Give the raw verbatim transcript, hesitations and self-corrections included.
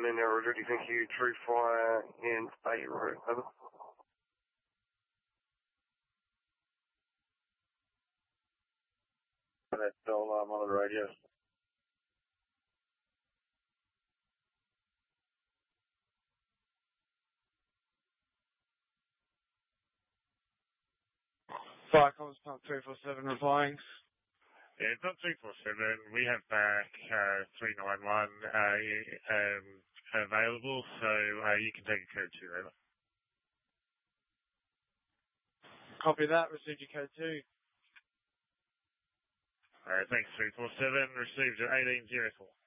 in there, Roger. Do you think you true fire in Beirut? Over. That's all um, on the radio. Fire comms pump three four seven replying. Yeah, it's not three four seven. We have back uh, three nine one uh, um, available, so uh, you can take a code two, over. Copy that, received your code two. Alright, thanks, three four seven, received at eighteen oh four.